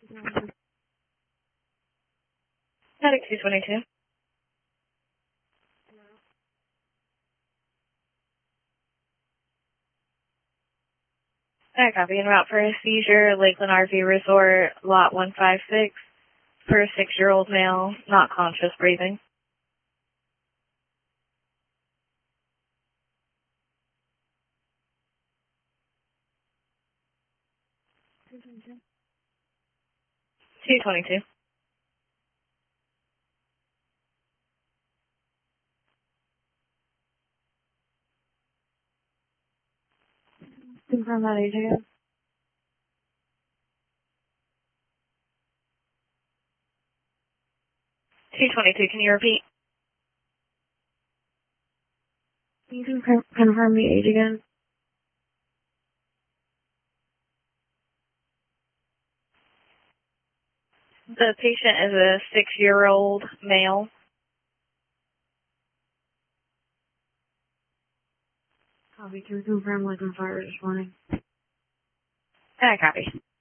Medic 222. I copy. En route for a seizure, Lakeland RV Resort, lot 156, for a 6-year-old male, not conscious breathing. $222. 222. Confirm that age again. 222, can you repeat? Can you confirm the age again? The patient is a 6-year-old male. Copy. Can we confirm Lakeland Fire this morning? I copy.